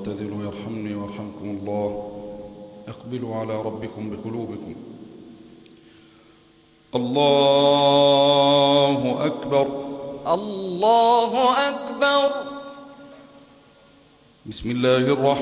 واعتدلوا يرحمني ويرحمكم الله. اقبلوا على ربكم بقلوبكم. الله أكبر. الله أكبر. بسم الله الرحمن